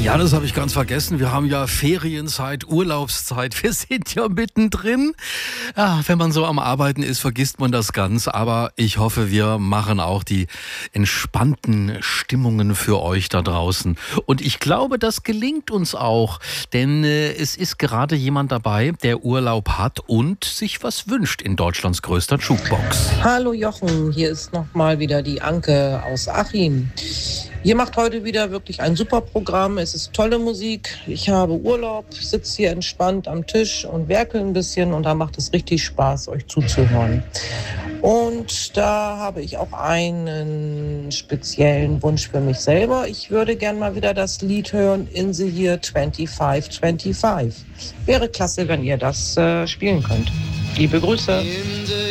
Ja, das habe ich ganz vergessen. Wir haben ja Ferienzeit, Urlaubszeit. Wir sind ja mittendrin. Ja, wenn man so am Arbeiten ist, vergisst man das ganz. Aber ich hoffe, wir machen auch die entspannten Stimmungen für euch da draußen. Und ich glaube, das gelingt uns auch. Denn es ist gerade jemand dabei, der Urlaub hat und sich was wünscht in Deutschlands größter Jukebox. Hallo Jochen, hier ist nochmal wieder die Anke aus Achim. Ihr macht heute wieder wirklich ein super Programm. Es ist tolle Musik. Ich habe Urlaub, sitze hier entspannt am Tisch und werkel ein bisschen und da macht es richtig Spaß, euch zuzuhören. Und da habe ich auch einen speziellen Wunsch für mich selber. Ich würde gern mal wieder das Lied hören In the Year 2525. Wäre klasse, wenn ihr das spielen könnt. Liebe Grüße.